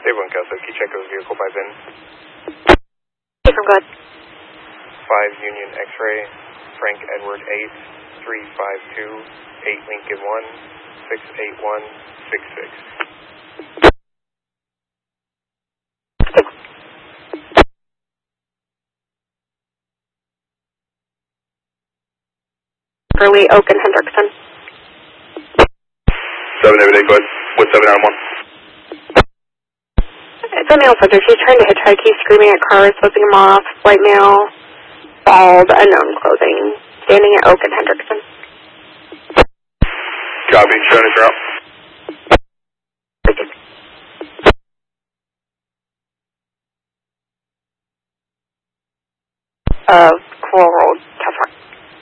Dave 1 Kelso, can you check those vehicle by VIN? Dave 1, go ahead. 5 Union X-Ray, Frank Edward 8, 352, 8 Lincoln 1, 68166. Early Oak and Hendrickson. 7 David 8, go ahead. What's 791? It's a male subject. He's trying to hitchhike. He's screaming at cars, flipping him off. White male, bald, unknown clothing. Standing at Oak and Hendrickson. Copy. Showing us route.